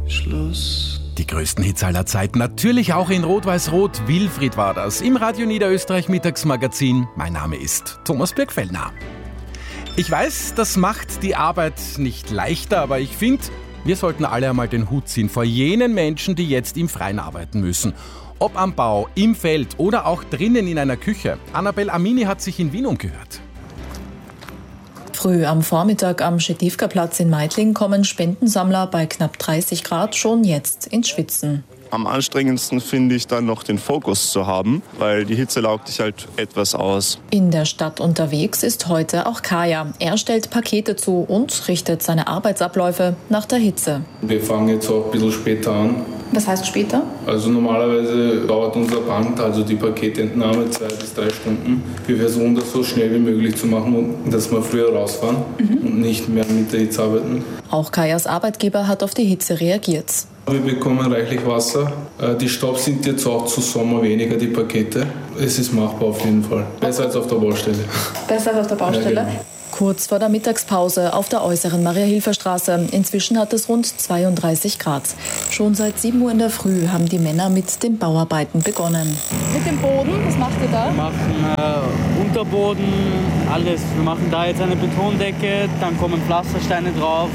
Schluss. Die größten Hits aller Zeiten, natürlich auch in Rot-Weiß-Rot. Wilfried war das im Radio Niederösterreich Mittagsmagazin. Mein Name ist Thomas Birkfellner. Ich weiß, das macht die Arbeit nicht leichter, aber ich finde, wir sollten alle einmal den Hut ziehen vor jenen Menschen, die jetzt im Freien arbeiten müssen. Ob am Bau, im Feld oder auch drinnen in einer Küche. Annabel Amini hat sich in Wien umgehört. Früh am Vormittag am Schedivka-Platz in Meidling kommen Spendensammler bei knapp 30 Grad schon jetzt ins Schwitzen. Am anstrengendsten finde ich dann noch den Fokus zu haben, weil die Hitze laugt dich halt etwas aus. In der Stadt unterwegs ist heute auch Kaya. Er stellt Pakete zu und richtet seine Arbeitsabläufe nach der Hitze. Wir fangen jetzt auch ein bisschen später an. Was heißt später? Also normalerweise dauert unser Band, also die Paketentnahme 2 bis 3 Stunden. Wir versuchen das so schnell wie möglich zu machen, dass wir früher rausfahren und nicht mehr mit der Hitze arbeiten. Auch Kayas Arbeitgeber hat auf die Hitze reagiert. Wir bekommen reichlich Wasser. Die Staub sind jetzt auch zu Sommer weniger, die Pakete. Es ist machbar auf jeden Fall. Besser als auf der Baustelle. Besser als auf der Baustelle? Ja, genau. Kurz vor der Mittagspause auf der äußeren Maria-Hilfer-Straße. Inzwischen hat es rund 32 Grad. Schon seit 7 Uhr in der Früh haben die Männer mit den Bauarbeiten begonnen. Mit dem Boden, was macht ihr da? Wir machen Unterboden, alles. Wir machen da jetzt eine Betondecke, dann kommen Pflastersteine drauf.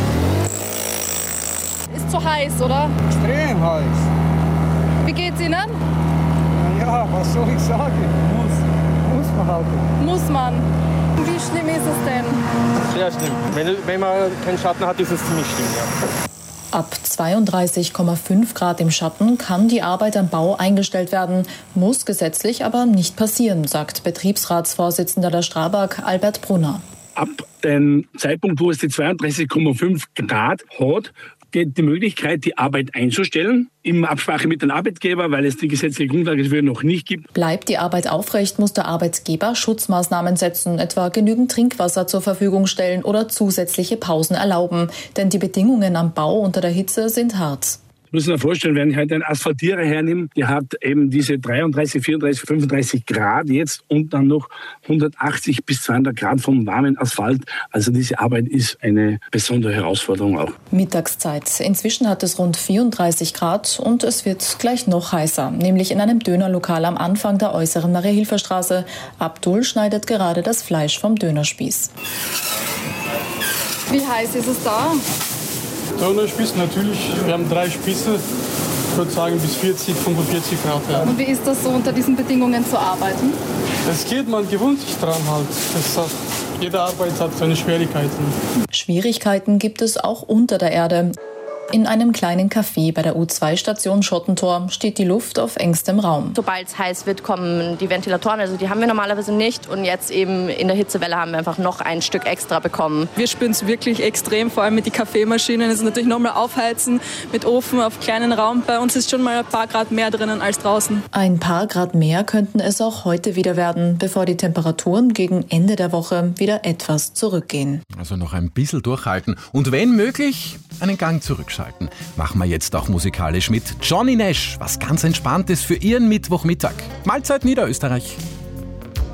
Ist zu heiß, oder? Extrem heiß. Wie geht's Ihnen? Ja, was soll ich sagen? Muss man halt. Muss man. Wie schlimm ist es denn? Sehr schlimm. Wenn man keinen Schatten hat, ist es ziemlich schlimm, ja. Ab 32,5 Grad im Schatten kann die Arbeit am Bau eingestellt werden, muss gesetzlich aber nicht passieren, sagt Betriebsratsvorsitzender der Strabag, Albert Brunner. Ab dem Zeitpunkt, wo es die 32,5 Grad hat, geht die Möglichkeit, die Arbeit einzustellen, in Absprache mit dem Arbeitgeber, weil es die gesetzliche Grundlage dafür noch nicht gibt. Bleibt die Arbeit aufrecht, muss der Arbeitgeber Schutzmaßnahmen setzen, etwa genügend Trinkwasser zur Verfügung stellen oder zusätzliche Pausen erlauben. Denn die Bedingungen am Bau unter der Hitze sind hart. Ich muss mir vorstellen, wenn ich halt einen Asphaltierer hernehme, der hat eben diese 33, 34, 35 Grad jetzt und dann noch 180 bis 200 Grad vom warmen Asphalt. Also diese Arbeit ist eine besondere Herausforderung auch. Mittagszeit. Inzwischen hat es rund 34 Grad und es wird gleich noch heißer. Nämlich in einem Dönerlokal am Anfang der äußeren Maria-Hilfer-Straße. Abdul schneidet gerade das Fleisch vom Dönerspieß. Wie heiß ist es da? Dönerspieß natürlich, wir haben 3 Spieße, ich würde sagen bis 40, 45 Grad. Ja. Und wie ist das so unter diesen Bedingungen zu arbeiten? Es geht, man gewöhnt sich dran halt. Jede Arbeit hat seine Schwierigkeiten. Schwierigkeiten gibt es auch unter der Erde. In einem kleinen Café bei der U2-Station Schottentor steht die Luft auf engstem Raum. Sobald es heiß wird, kommen die Ventilatoren, also die haben wir normalerweise nicht. Und jetzt eben in der Hitzewelle haben wir einfach noch ein Stück extra bekommen. Wir spüren es wirklich extrem, vor allem mit den Kaffeemaschinen. Es ist natürlich nochmal aufheizen mit Ofen auf kleinen Raum. Bei uns ist schon mal ein paar Grad mehr drinnen als draußen. Ein paar Grad mehr könnten es auch heute wieder werden, bevor die Temperaturen gegen Ende der Woche wieder etwas zurückgehen. Also noch ein bisschen durchhalten und wenn möglich einen Gang zurückschalten. Machen wir jetzt auch musikalisch mit Johnny Nash, was ganz Entspanntes für Ihren Mittwochmittag. Mahlzeit Niederösterreich.